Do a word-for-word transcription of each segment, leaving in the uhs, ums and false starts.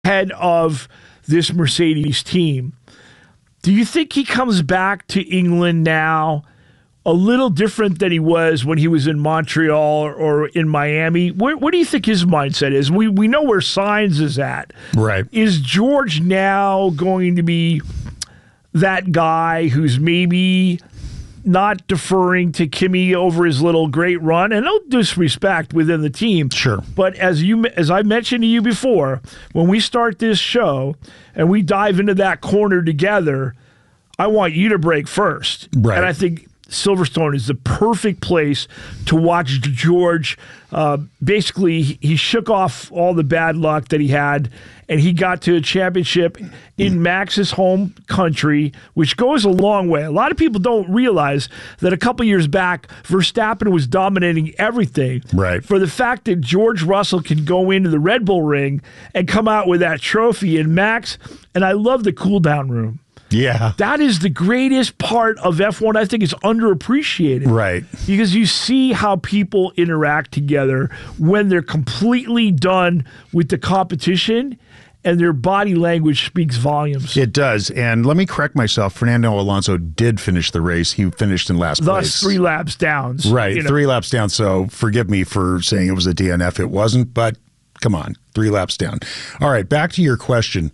head of this Mercedes team. Do you think he comes back to England now a little different than he was when he was in Montreal or, or in Miami? Where, where do you think his mindset is? We we know where Sainz is at. Right. Is George now going to be that guy who's maybe not deferring to Kimi over his little great run? And no disrespect within the team. Sure. But as you as I mentioned to you before, when we start this show and we dive into that corner together, I want you to break first. Right. And I think Silverstone is the perfect place to watch George. Uh, basically, he shook off all the bad luck that he had, and he got to a championship in Max's home country, which goes a long way. A lot of people don't realize that a couple years back, Verstappen was dominating everything. Right. For the fact that George Russell can go into the Red Bull ring and come out with that trophy, and Max, and I love the cool down room. Yeah. That is the greatest part of F one. I think it's underappreciated. Right. Because you see how people interact together when they're completely done with the competition, and their body language speaks volumes. It does. And let me correct myself. Fernando Alonso did finish the race. He finished in last Thus, place. three laps down. Right. You know. Three laps down. So forgive me for saying it was a D N F. It wasn't, but come on. Three laps down. All right. Back to your question.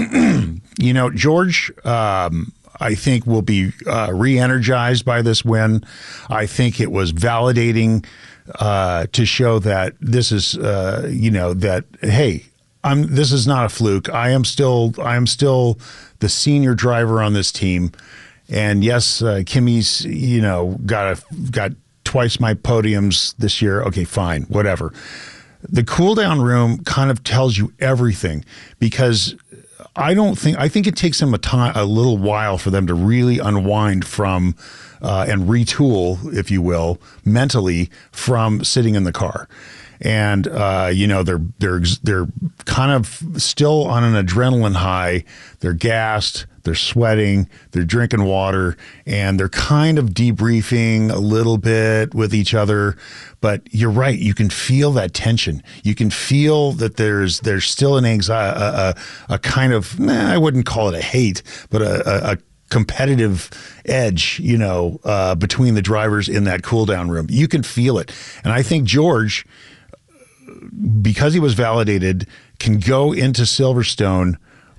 You know, George, um, I think, will be uh, re-energized by this win. I think it was validating uh, to show that this is, uh, you know, that, hey, I'm. This is not a fluke. I am still. I am still the senior driver on this team, and yes, uh, Kimi's. You know, got a, got twice my podiums this year. Okay, fine, whatever. The cool down room kind of tells you everything, because I don't think I think it takes them a time, a little while for them to really unwind from uh, and retool, if you will, mentally from sitting in the car. And uh, you know, they're they're they're kind of still on an adrenaline high. They're gassed. They're sweating. They're drinking water, and they're kind of debriefing a little bit with each other. But you're right. You can feel that tension. You can feel that there's there's still an anxiety, a, a, a kind of nah, I wouldn't call it a hate, but a, a, a competitive edge, you know, uh, between the drivers in that cool down room. You can feel it, and I think George, because he was validated, can go into Silverstone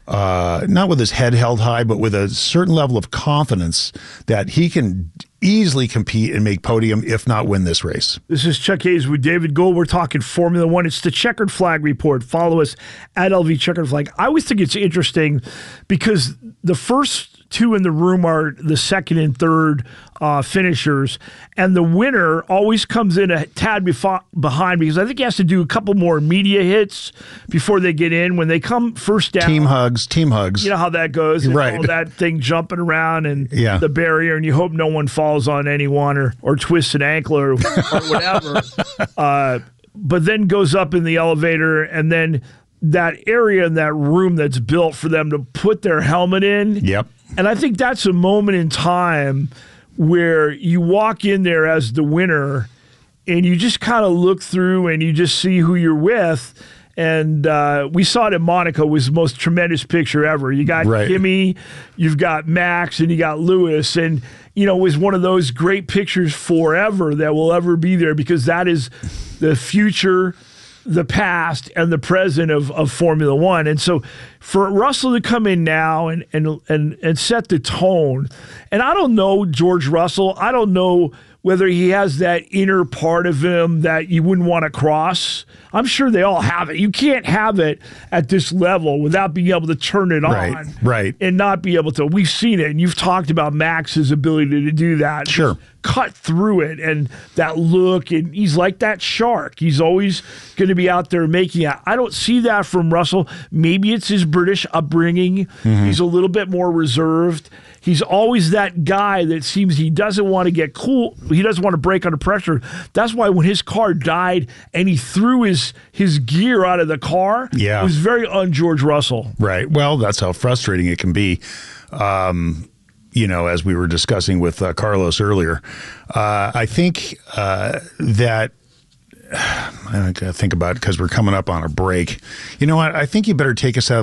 uh, not with his head held high, but with a certain level of confidence that he can easily compete and make podium, if not win this race. This is Chuck Hayes with David Gold. We're talking Formula One. It's the Checkered Flag Report. Follow us at L V Checkered Flag. I always think it's interesting because the first two in the room are the second and third uh, finishers, and the winner always comes in a tad befo- behind because I think he has to do a couple more media hits before they get in. When they come first down, team hugs, team hugs. You know how that goes, and right? All that thing jumping around and yeah. the barrier, and you hope no one falls on anyone or or twists an ankle or, or whatever. uh, but then goes up in the elevator, and then that area in that room that's built for them to put their helmet in. Yep. And I think that's a moment in time where you walk in there as the winner and you just kind of look through and you just see who you're with. And uh, we saw it in Monaco. It was the most tremendous picture ever. You got right. Kimi, you've got Max, and you got Lewis. And, you know, it was one of those great pictures forever that will ever be there because that is the future, the past, and the present of, of Formula One. And so for Russell to come in now and, and and and set the tone, and I don't know George Russell, I don't know whether he has that inner part of him that you wouldn't want to cross. I'm sure they all have it. You can't have it at this level without being able to turn it right, on right. and not be able to. We've seen it, and you've talked about Max's ability to do that. Sure. Cut through it, and that look, and he's like that shark. He's always going to be out there making it. I don't see that from Russell. Maybe it's his British upbringing. Mm-hmm. He's a little bit more reserved. He's always that guy that seems he doesn't want to get cool. He doesn't want to break under pressure. That's why when his car died and he threw his his gear out of the car, yeah. it was very un-George Russell. Right. Well, that's how frustrating it can be. Um, you know, as we were discussing with uh, Carlos earlier, uh, I think uh, that I got to think about it because we're coming up on a break. You know what? I think you better take us out of